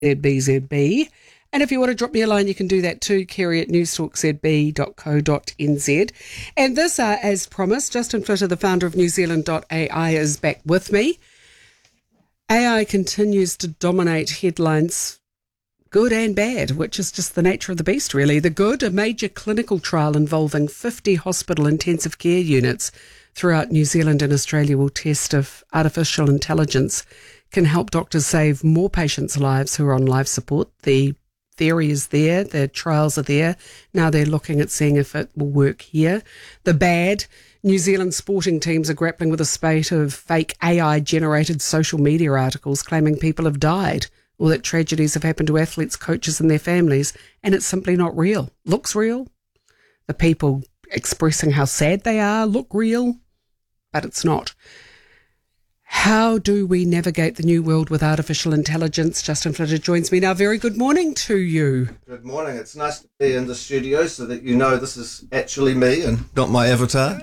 ZBZB. And if you want to drop me a line, you can do that too, kerry@newstalkzb.co.nz. And this, as promised, Justin Flitter, the founder of NewZealand.ai, is back with me. AI continues to dominate headlines, good and bad, which is just the nature of the beast, really. The good, a major clinical trial involving 50 hospital intensive care units throughout New Zealand and Australia will test if artificial intelligence can help doctors save more patients' lives who are on life support. The theory is there, the trials are there. Now they're looking at seeing if it will work here. The bad, New Zealand sporting teams are grappling with a spate of fake AI-generated social media articles claiming people have died or that tragedies have happened to athletes, coaches and their families, and it's simply not real. Looks real. The people expressing how sad they are look real, but it's not. How do we navigate the new world with artificial intelligence? Justin Flitter joins me now. Very good morning to you. Good morning. It's nice to be in the studio so that you know this is actually me and not my avatar.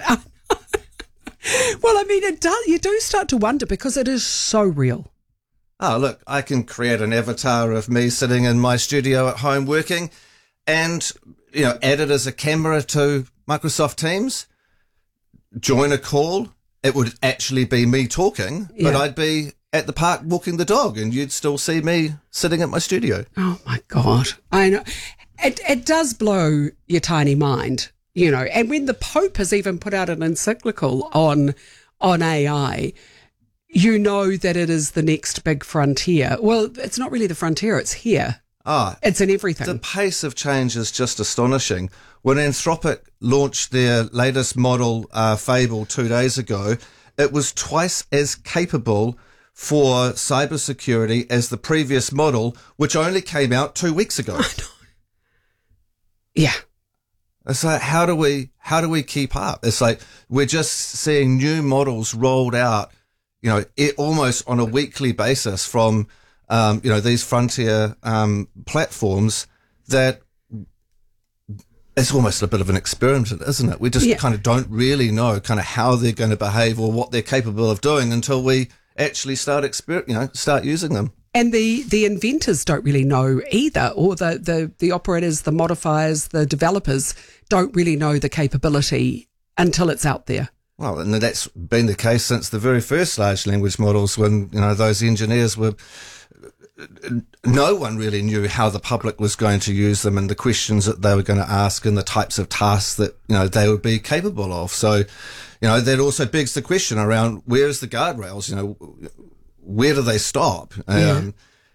Well, I mean, it does. You do start to wonder because it is so real. Oh, look, I can create an avatar of me sitting in my studio at home working and, add it as a camera to Microsoft Teams, join a call. It would actually be me talking, but I'd be at the park walking the dog and you'd still see me sitting at my studio. Oh, my God. I know. It does blow your tiny mind, and when the Pope has even put out an encyclical on AI, that it is the next big frontier. Well, it's not really the frontier, it's here. It's in everything. The pace of change is just astonishing. When Anthropic launched their latest model, Fable, 2 days ago, it was twice as capable for cybersecurity as the previous model, which only came out 2 weeks ago. I know. Yeah. It's like, how do we keep up? It's like we're just seeing new models rolled out, almost on a weekly basis from these frontier platforms that it's almost a bit of an experiment, isn't it? We just kind of don't really know kind of how they're going to behave or what they're capable of doing until we actually start using them. And the inventors don't really know either, or the operators, the modifiers, the developers don't really know the capability until it's out there. Well, and that's been the case since the very first large language models when, those engineers were... No one really knew how the public was going to use them and the questions that they were going to ask and the types of tasks that, they would be capable of. So, that also begs the question around where's the guardrails, where do they stop? Which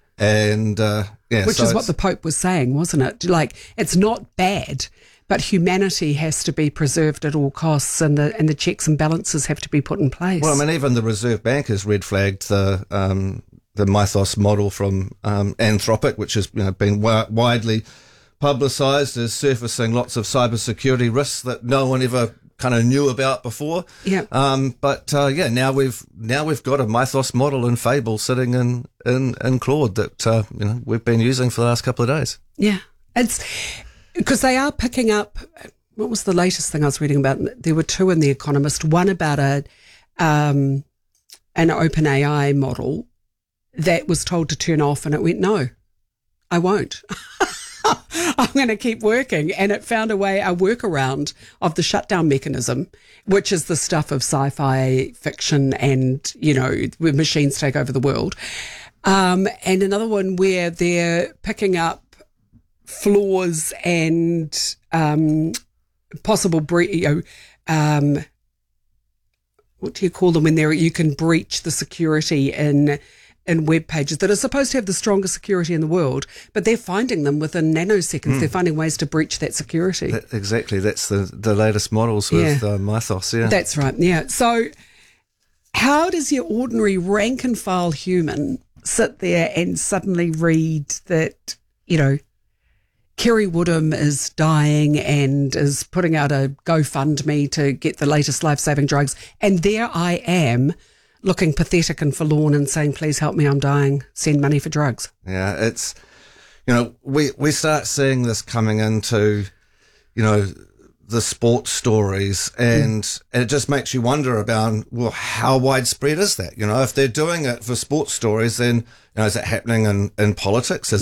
is what the Pope was saying, wasn't it? Like, it's not bad, but humanity has to be preserved at all costs and the checks and balances have to be put in place. Well, I mean, even the Reserve Bank has red flagged the Mythos model from Anthropic, which has been widely publicised as surfacing lots of cybersecurity risks that no one ever kind of knew about before. Yeah. Now we've got a Mythos model in Fable sitting in Claude that we've been using for the last couple of days. Yeah, it's because they are picking up. What was the latest thing I was reading about? There were two in The Economist. One about an OpenAI model that was told to turn off and it went, no, I won't. I'm going to keep working. And it found a workaround of the shutdown mechanism, which is the stuff of sci-fi fiction and, where machines take over the world. And another one where they're picking up flaws and possible what do you call them when you can breach the security in web pages that are supposed to have the strongest security in the world, but they're finding them within nanoseconds. They're finding ways to breach that security. Exactly. That's the latest models with Mythos. Yeah, that's right. Yeah. So how does your ordinary rank and file human sit there and suddenly read that, Kerry Woodham is dying and is putting out a GoFundMe to get the latest life-saving drugs, and there I am looking pathetic and forlorn and saying, please help me, I'm dying, send money for drugs. Yeah, it's, we start seeing this coming into, the sports stories and it just makes you wonder about, well, how widespread is that? If they're doing it for sports stories, then, is it happening in politics?